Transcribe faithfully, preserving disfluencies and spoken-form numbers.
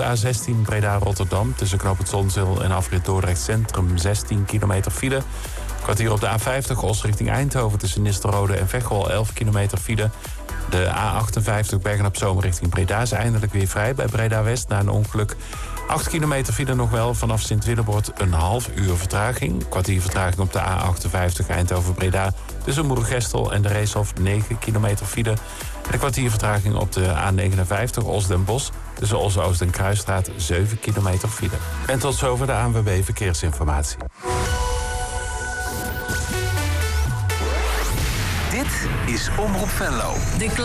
de A zestien Breda-Rotterdam. Tussen knoop het Zonzeel en afrit Dordrecht Centrum zestien kilometer file. Kwartier op de A vijftig Os richting Eindhoven. Tussen Nistelrode en Veghel elf kilometer file. De A achtenvijftig Bergen-op-Zoom richting Breda is eindelijk weer vrij bij Breda-West na een ongeluk. acht kilometer file nog wel, vanaf Sint-Willebord een half uur vertraging. Kwartier vertraging op de A achtenvijftig Eindhoven-Breda. Tussen Moergestel en de Reeshof negen kilometer file. En een kwartier vertraging op de A negenenvijftig Os-Den Bosch. Tussen Os-Oost en Kruisstraat zeven kilometer file. En tot zover de A N W B Verkeersinformatie. Dit is Omroep Venlo.